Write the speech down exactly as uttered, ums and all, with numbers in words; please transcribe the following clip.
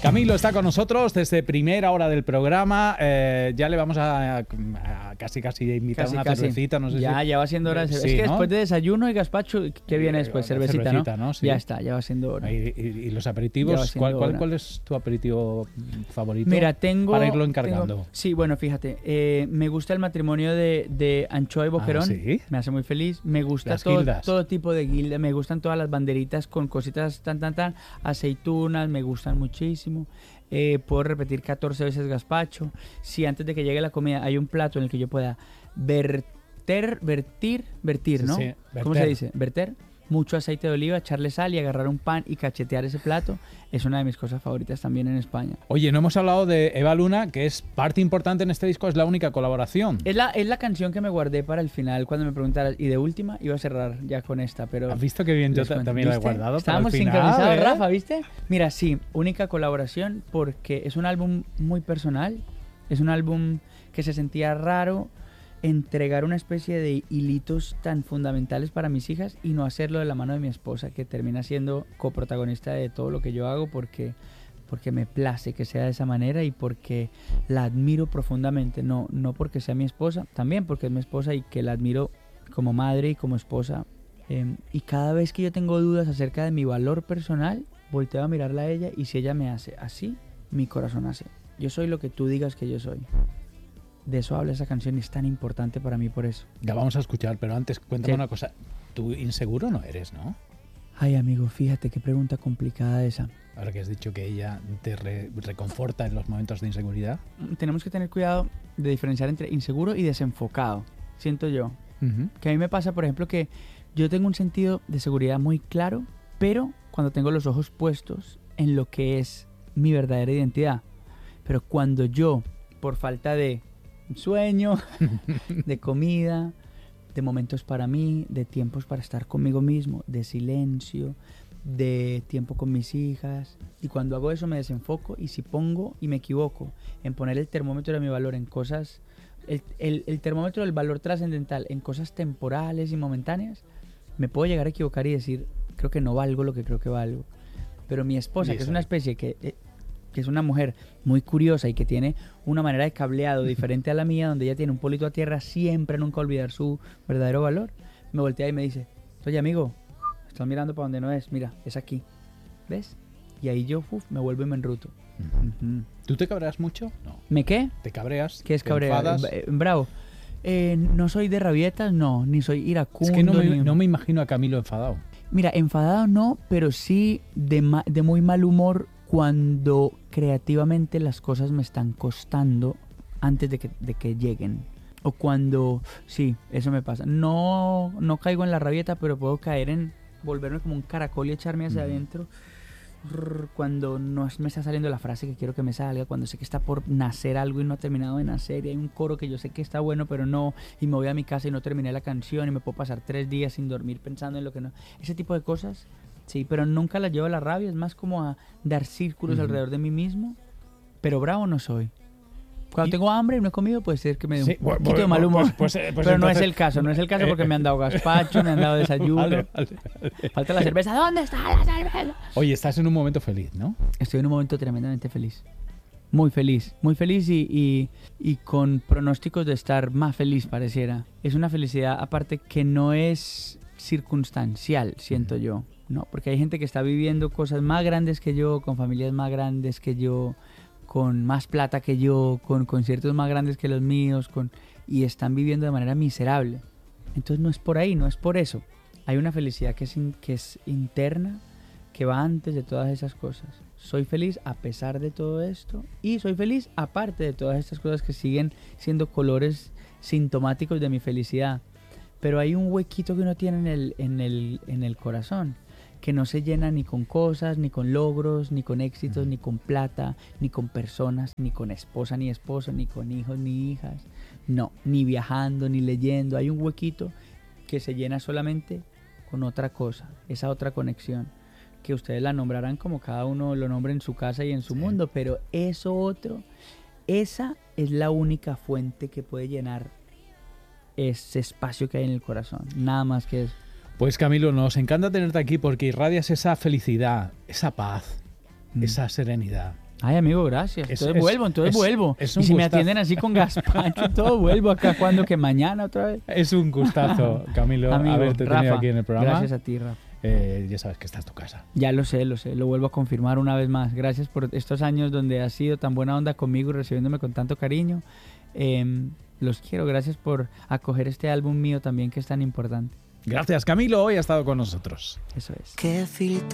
Camilo está con nosotros desde primera hora del programa. Eh, ya le vamos a, a casi casi invitar Casi, una casi. cervecita. No sé Ya, si... ya va siendo hora de cerveza. Sí, es que ¿no? después de desayuno y gazpacho, ¿qué viene después? Eh, Cervecita, cervecita, ¿no? ¿no? Sí. Ya está, ya va siendo hora. Y, y- y los Ya va aperitivos, siendo ¿cuál, cuál, hora. cuál es tu aperitivo favorito? Mira, tengo... Para irlo encargando. tengo- sí, bueno, fíjate. eh, me gusta el matrimonio de, de anchoa y boquerón. Ah, ¿sí? Me hace muy feliz. Me gusta Las todo, guildas. todo tipo de guilda. Me gustan todas las banderitas con cositas tan, tan, tan. Aceitunas, me gustan muchísimo. Eh, puedo repetir catorce veces gazpacho. Si antes de que llegue la comida hay un plato en el que yo pueda verter, vertir, vertir, Sí, ¿no? sí, ¿Cómo se verter. dice? Verter. Mucho aceite de oliva, echarle sal y agarrar un pan y cachetear ese plato. Es una de mis cosas favoritas también en España. Oye, no hemos hablado de Eva Luna, que es parte importante en este disco, es la única colaboración. Es la, es la canción que me guardé para el final cuando me preguntaras. Y de última iba a cerrar ya con esta, pero... ¿Has visto qué bien yo les ta- cuento. también la he ¿Viste? guardado? Estábamos para el final, sincronizados, ¿eh? Rafa, ¿viste? Mira, sí, única colaboración porque es un álbum muy personal. Es un álbum que se sentía raro entregar una especie de hilitos tan fundamentales para mis hijas y no hacerlo de la mano de mi esposa, que termina siendo coprotagonista de todo lo que yo hago porque, porque me place que sea de esa manera y porque la admiro profundamente, no, no porque sea mi esposa, también porque es mi esposa y que la admiro como madre y como esposa. Eh, y cada vez que yo tengo dudas acerca de mi valor personal, volteo a mirarla a ella y si ella me hace así, mi corazón hace. Yo soy lo que tú digas que yo soy. De eso habla esa canción y es tan importante para mí por eso. La vamos a escuchar, pero antes cuéntame Sí. una cosa. Tú inseguro no eres, ¿no? Ay, amigo, fíjate qué pregunta complicada esa. Ahora que has dicho que ella te re- reconforta en los momentos de inseguridad. Tenemos que tener cuidado de diferenciar entre inseguro y desenfocado, siento yo. Ujú. Que a mí me pasa, por ejemplo, que yo tengo un sentido de seguridad muy claro, pero cuando tengo los ojos puestos en lo que es mi verdadera identidad. Pero cuando yo, por falta de sueño, de comida, de momentos para mí, de tiempos para estar conmigo mismo, de silencio, de tiempo con mis hijas, y cuando hago eso me desenfoco y si pongo y me equivoco en poner el termómetro de mi valor en cosas, el, el, el termómetro del valor trascendental en cosas temporales y momentáneas, me puedo llegar a equivocar y decir, creo que no valgo lo que creo que valgo. Pero mi esposa, que es Listo. una especie que... eh, que es una mujer muy curiosa y que tiene una manera de cableado diferente a la mía, donde ella tiene un polito a tierra, siempre nunca olvidar su verdadero valor, me voltea y me dice, oye amigo, estás mirando para donde no es, mira, es aquí, ¿ves? Y ahí yo uf, me vuelvo y me enruto. Ujú. Ujú. ¿Tú te cabreas mucho? No. ¿Me qué? ¿Te cabreas? ¿Qué es ¿Te cabrear? enfadas? Eh, Bravo. Eh, no soy de rabietas, no, ni soy iracundo. Es que no me, ni- no me imagino a Camilo enfadado. Mira, enfadado no, pero sí de, ma- de muy mal humor cuando creativamente las cosas me están costando antes de que, de que lleguen. O cuando, sí, eso me pasa. No, no caigo en la rabieta, pero puedo caer en volverme como un caracol y echarme hacia Ujú. adentro. Rrr, Cuando no me está saliendo la frase que quiero que me salga, cuando sé que está por nacer algo y no ha terminado de nacer, y hay un coro que yo sé que está bueno, pero no, y me voy a mi casa y no terminé la canción, y me puedo pasar tres días sin dormir pensando en lo que no. Ese tipo de cosas, sí, pero nunca las llevo a la rabia, es más como a dar círculos Ujú. alrededor de mí mismo, pero bravo no soy. Cuando Y- tengo hambre y no he comido, puede ser que me dé un Sí, bu- poquito bu- de mal humor. pues- pues- eh, pues pero no es entonces- el caso, no es el caso porque Eh, me han dado gazpacho, me han dado desayuno. Vale, vale, vale. Falta la cerveza. ¿Dónde está la cerveza? Oye, estás en un momento feliz, ¿no? Estoy en un momento tremendamente feliz. Muy feliz, muy feliz y, y, y con pronósticos de estar más feliz pareciera. Es una felicidad aparte que no es circunstancial, siento yo, ¿no? Porque hay gente que está viviendo cosas más grandes que yo, con familias más grandes que yo, con más plata que yo, con conciertos más grandes que los míos, con, y están viviendo de manera miserable. Entonces no es por ahí, no es por eso. Hay una felicidad que es, in- que es interna, que va antes de todas esas cosas. Soy feliz a pesar de todo esto y soy feliz aparte de todas estas cosas que siguen siendo colores sintomáticos de mi felicidad. Pero hay un huequito que uno tiene en el, en el, en el corazón que no se llena ni con cosas, ni con logros, ni con éxitos, ni con plata, ni con personas, ni con esposa, ni esposo, ni con hijos, ni hijas. No, ni viajando, ni leyendo. Hay un huequito que se llena solamente con otra cosa, esa otra conexión, que ustedes la nombrarán como cada uno lo nombra en su casa y en su Sí. mundo, pero eso otro, esa es la única fuente que puede llenar ese espacio que hay en el corazón, nada más que eso. Pues Camilo, nos encanta tenerte aquí porque irradias esa felicidad, esa paz, Mm. esa serenidad. Ay, amigo, gracias. Es- entonces es- vuelvo, entonces es- vuelvo. es y un si me gustazo. atienden así con gazpacho y todo, vuelvo acá cuando que mañana otra vez. Es un gustazo, Camilo, Amigo, haberte Rafa, tenido aquí en el programa. gracias a ti, Rafa. Eh, ya sabes que esta es tu casa. Ya lo sé, lo sé, lo vuelvo a confirmar una vez más. Gracias por estos años donde has sido tan buena onda conmigo y recibiéndome con tanto cariño. Eh, los quiero, gracias por acoger este álbum mío también que es tan importante. Gracias, Camilo, hoy ha estado con nosotros. Eso es. ¿Qué filtro